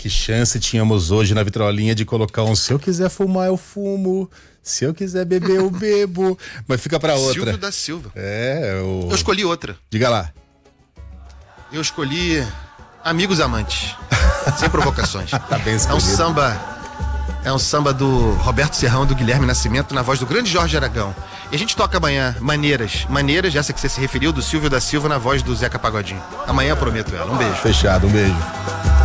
Que chance tínhamos hoje na vitrolinha de colocar um se eu quiser fumar, eu fumo. Se eu quiser beber, eu bebo. Mas fica pra outra. Silvio da Silva. Eu escolhi outra. Diga lá. Eu escolhi Amigos Amantes. Sem provocações. Tá bem escolhido. É um samba do Roberto Serrão, do Guilherme Nascimento, na voz do grande Jorge Aragão. E a gente toca amanhã Maneiras, essa que você se referiu, do Silvio da Silva, na voz do Zeca Pagodinho. Amanhã eu prometo ela. Um beijo. Fechado, um beijo.